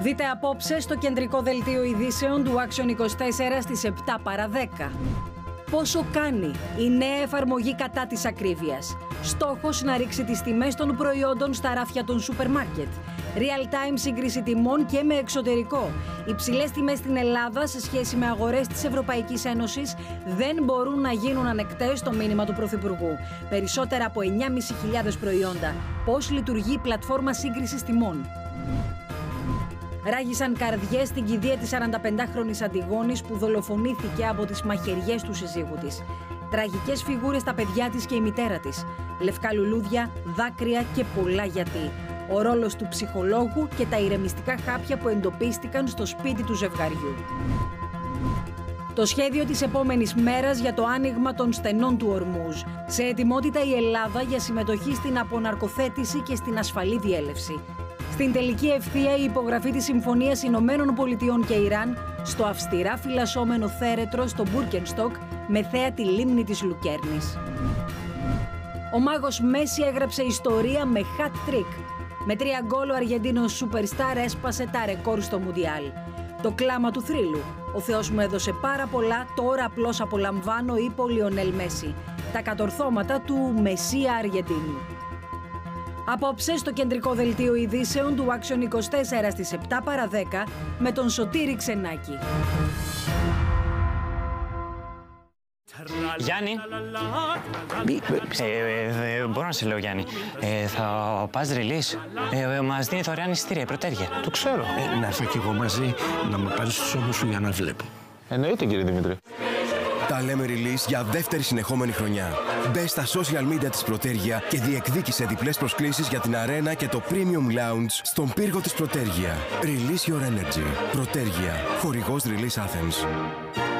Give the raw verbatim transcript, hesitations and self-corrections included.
Δείτε απόψε στο κεντρικό δελτίο ειδήσεων του Action είκοσι τέσσερα στις επτά παρά δέκα. Πόσο κάνει η νέα εφαρμογή κατά της ακρίβειας? Στόχος να ρίξει τις τιμές των προϊόντων στα ράφια των σούπερ μάρκετ. Real-time σύγκριση τιμών και με εξωτερικό. Οι ψηλές τιμές στην Ελλάδα σε σχέση με αγορές της Ευρωπαϊκής Ένωσης δεν μπορούν να γίνουν ανεκτές, στο μήνυμα του Πρωθυπουργού. Περισσότερα από εννιά χιλιάδες πεντακόσια προϊόντα. Πώς λειτουργεί η πλατφόρμα σύγκρισης τιμών? Ράγισαν καρδιές στην κηδεία της σαρανταπεντάχρονης Αντιγόνης που δολοφονήθηκε από τις μαχαιριές του συζύγου της. Τραγικές φιγούρες τα παιδιά της και η μητέρα της. Λευκά λουλούδια, δάκρυα και πολλά γιατί. Ο ρόλος του ψυχολόγου και τα ηρεμιστικά χάπια που εντοπίστηκαν στο σπίτι του ζευγαριού. Το σχέδιο της επόμενης μέρας για το άνοιγμα των στενών του Ορμούζ. Σε ετοιμότητα η Ελλάδα για συμμετοχή στην αποναρκοθέτηση και στην ασφαλή διέλευση. Στην τελική ευθεία η υπογραφή της Συμφωνίας Ηνωμένων Πολιτειών και Ιράν στο αυστηρά φυλασσόμενο θέρετρο στο Μπούρκενστοκ με θέα τη λίμνη της Λουκέρνης. Ο μάγος Μέση έγραψε ιστορία με hat-trick. Με τρία γκόλ ο Αργεντίνος superstar έσπασε τα ρεκόρ στο Μουντιάλ. Το κλάμα του θρύλου. Ο Θεός μου έδωσε πάρα πολλά, τώρα απλώς απολαμβάνω, είπε ο Λιονέλ Μέση. Τα κατορθώματα του Μεσσία Αργεντίνου. Απόψε στο κεντρικό δελτίο ειδήσεων του Action είκοσι τέσσερα στις επτά παρά δέκα με τον Σωτήρη Ξενάκη. Γιάννη, ε, ε, ε, μπορώ να σε λέω Γιάννη, ε, θα πας ρελίς, ε, μας δίνει δωρεάν εισιτήρια, η Πρωτέργεια. Το ξέρω, ε, να έρθω κι εγώ μαζί να με πάρεις στους ώμους σου για να βλέπω. Εννοείται κύριε Δημήτρη. Τα λέμε release για δεύτερη συνεχόμενη χρονιά. Μπες στα social media της Πρωτέργεια και διεκδίκησε διπλές προσκλήσεις για την αρένα και το Premium Lounge στον πύργο της Πρωτέργεια. Release your energy. Πρωτέργεια. Χορηγός Release Athens.